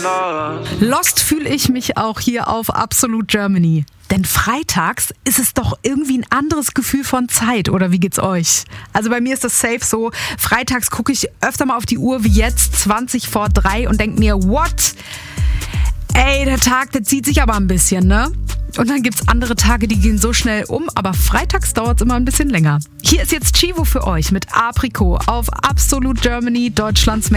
Lost fühle ich mich auch hier auf Absolute Germany. Denn freitags ist es doch irgendwie ein anderes Gefühl von Zeit, oder wie geht's euch? Also bei mir ist das safe so, freitags gucke ich öfter mal auf die Uhr wie jetzt, 3:20 und denke mir, what? Ey, der Tag, der zieht sich aber ein bisschen, ne? Und dann gibt's andere Tage, die gehen so schnell um, aber freitags dauert's immer ein bisschen länger. Hier ist jetzt Chivo für euch mit Aprikot auf Absolute Germany, Deutschlands